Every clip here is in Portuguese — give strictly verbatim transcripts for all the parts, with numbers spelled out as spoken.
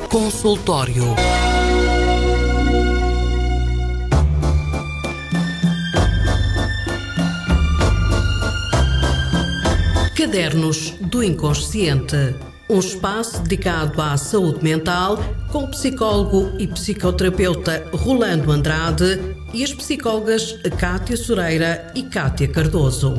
Consultório. Cadernos do Inconsciente. Um espaço dedicado à saúde mental com o psicólogo e psicoterapeuta Rolando Andrade e as psicólogas Cátia Soreira e Cátia Cardoso.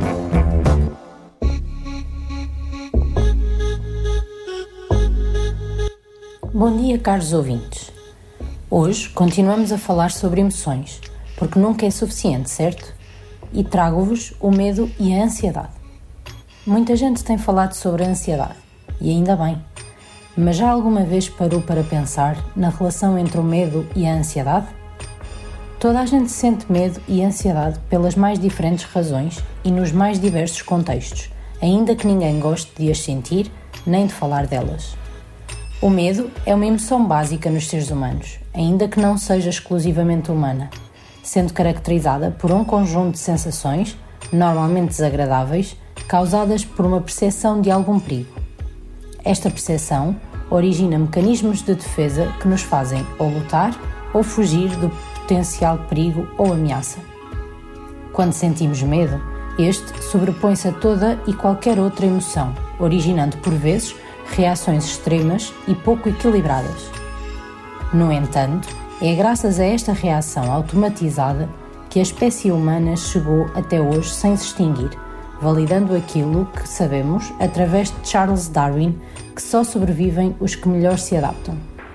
Bom dia, caros ouvintes. Hoje continuamos a falar sobre emoções, porque nunca é suficiente, certo? E trago-vos o medo e a ansiedade. Muita gente tem falado sobre a ansiedade, e ainda bem. Mas já alguma vez parou para pensar na relação entre o medo e a ansiedade? Toda a gente sente medo e ansiedade pelas mais diferentes razões e nos mais diversos contextos, ainda que ninguém goste de as sentir nem de falar delas. O medo é uma emoção básica nos seres humanos, ainda que não seja exclusivamente humana, sendo caracterizada por um conjunto de sensações, normalmente desagradáveis, causadas por uma percepção de algum perigo. Esta percepção origina mecanismos de defesa que nos fazem ou lutar ou fugir do potencial perigo ou ameaça. Quando sentimos medo, este sobrepõe-se a toda e qualquer outra emoção, originando por vezes reações extremas e pouco equilibradas. No entanto, é graças a esta reação automatizada que a espécie humana chegou até hoje sem se extinguir, validando aquilo que sabemos através de Charles Darwin, que só sobrevivem os que melhor se adaptam.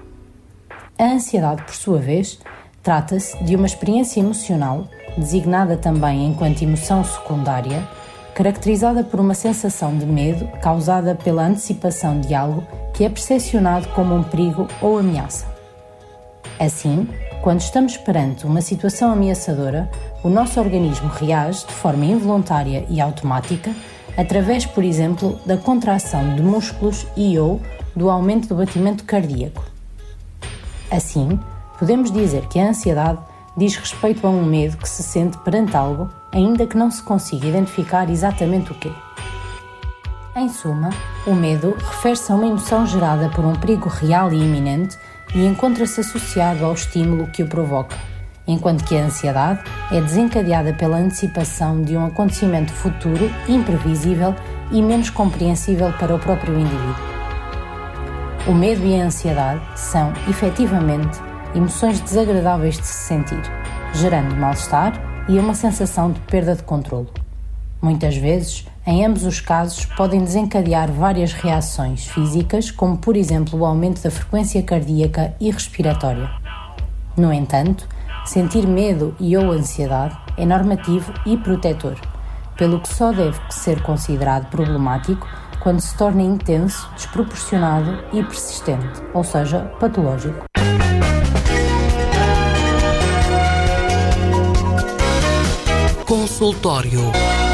A ansiedade, por sua vez, trata-se de uma experiência emocional, designada também enquanto emoção secundária, caracterizada por uma sensação de medo causada pela antecipação de algo que é percepcionado como um perigo ou ameaça. Assim, quando estamos perante uma situação ameaçadora, o nosso organismo reage de forma involuntária e automática, através, por exemplo, da contração de músculos e ou do aumento do batimento cardíaco. Assim, podemos dizer que a ansiedade diz respeito a um medo que se sente perante algo, ainda que não se consiga identificar exatamente o quê. Em suma, o medo refere-se a uma emoção gerada por um perigo real e iminente e encontra-se associado ao estímulo que o provoca, enquanto que a ansiedade é desencadeada pela antecipação de um acontecimento futuro, imprevisível e menos compreensível para o próprio indivíduo. O medo e a ansiedade são, efetivamente, emoções desagradáveis de se sentir, gerando mal-estar e uma sensação de perda de controlo. Muitas vezes, em ambos os casos, podem desencadear várias reações físicas, como por exemplo o aumento da frequência cardíaca e respiratória. No entanto, sentir medo e ou ansiedade é normativo e protetor, pelo que só deve ser considerado problemático quando se torna intenso, desproporcionado e persistente, ou seja, patológico. Consultório.